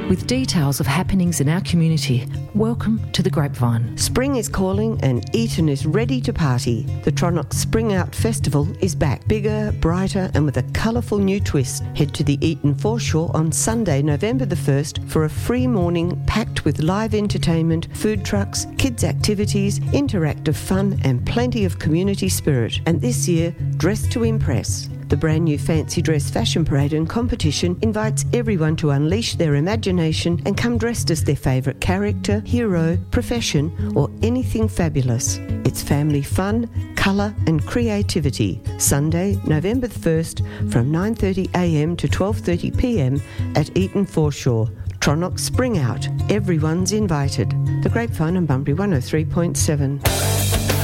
with details of happenings in our community. Welcome to The Grapevine. Spring is calling and Eton is ready to party. The Tronox Spring Out Festival is back, bigger, brighter and with a colourful new twist. Head to the Eton Foreshore on Sunday, November the 1st for a free morning packed with live entertainment, food trucks, kids' activities, interactive fun and plenty of community spirit. And this year, dress to impress. The brand new Fancy Dress Fashion Parade and competition invites everyone to unleash their imagination and come dressed as their favourite character, hero, profession or anything fabulous. It's family fun, colour and creativity. Sunday, November the 1st from 9:30am to 12:30pm at Eton Foreshore. Tronox Spring Out. Everyone's invited. The Grapevine on Bunbury 103.7.